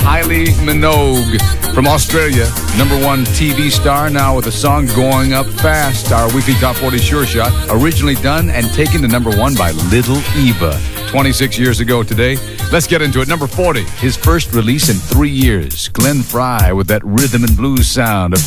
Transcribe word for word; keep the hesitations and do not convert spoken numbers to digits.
Kylie Minogue from Australia, number one T V star, now with a song going up fast. Our weekly Top forty Sure Shot, originally done and taken to number one by Little Eva twenty-six years ago today. Let's get into it. Number forty, his first release in three years. Glenn Frey with that rhythm and blues sound of